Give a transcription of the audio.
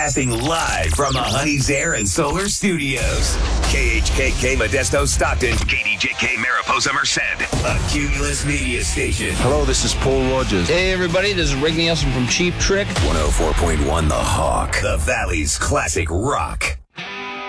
Broadcasting live from the Honey's Air and Solar Studios. KHKK Modesto Stockton. KDJK Mariposa Merced. A Cumulus Media Station. Hello, this is Paul Rogers. Hey, everybody, this is Rick Nielsen from Cheap Trick. 104.1 The Hawk. The Valley's classic rock.